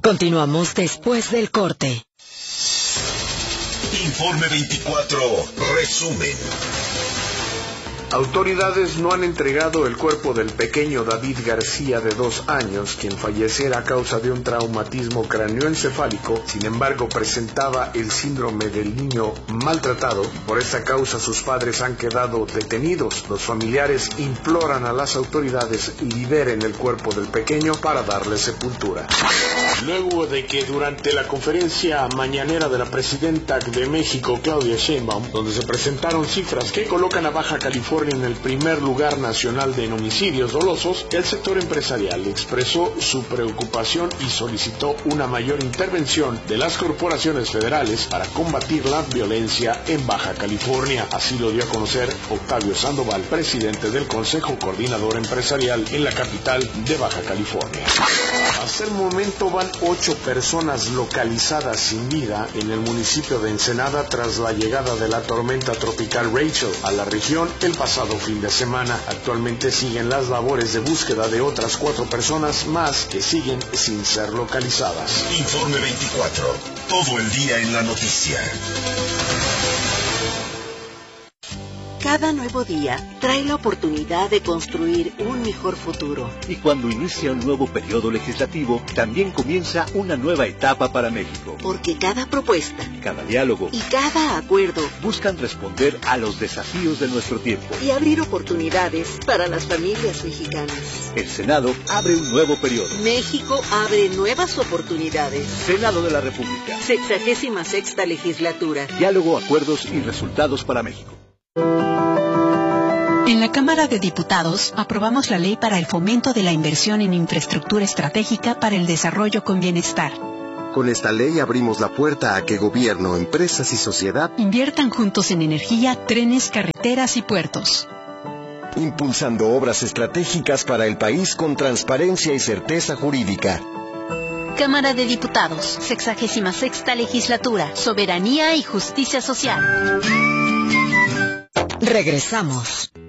Continuamos después del corte. Informe 24, resumen. Autoridades no han entregado el cuerpo del pequeño David García de 2 años, quien falleciera a causa de un traumatismo craneoencefálico. Sin embargo, presentaba el síndrome del niño maltratado. Por esta causa, sus padres han quedado detenidos. Los familiares imploran a las autoridades liberen el cuerpo del pequeño para darle sepultura. Luego de que durante la conferencia mañanera de la presidenta de México, Claudia Sheinbaum, donde se presentaron cifras que colocan a Baja California en el primer lugar nacional de homicidios dolosos, el sector empresarial expresó su preocupación y solicitó una mayor intervención de las corporaciones federales para combatir la violencia en Baja California. Así lo dio a conocer Octavio Sandoval, presidente del Consejo Coordinador Empresarial en la capital de Baja California. Hasta el momento van 8 personas localizadas sin vida en el municipio de Ensenada tras la llegada de la tormenta tropical Rachel a la región el pasado fin de semana. Actualmente siguen las labores de búsqueda de otras 4 personas más que siguen sin ser localizadas. Informe 24, todo el día en la noticia. Cada nuevo día trae la oportunidad de construir un mejor futuro. Y cuando inicia un nuevo periodo legislativo, también comienza una nueva etapa para México. Porque cada propuesta, cada diálogo y cada acuerdo buscan responder a los desafíos de nuestro tiempo y abrir oportunidades para las familias mexicanas. El Senado abre un nuevo periodo. México abre nuevas oportunidades. Senado de la República. 66ª legislatura. Diálogo, acuerdos y resultados para México. En la Cámara de Diputados aprobamos la ley para el fomento de la inversión en infraestructura estratégica para el desarrollo con bienestar. Con esta ley abrimos la puerta a que gobierno, empresas y sociedad inviertan juntos en energía, trenes, carreteras y puertos. Impulsando obras estratégicas para el país con transparencia y certeza jurídica. Cámara de Diputados, 66ª legislatura, soberanía y justicia social. Regresamos.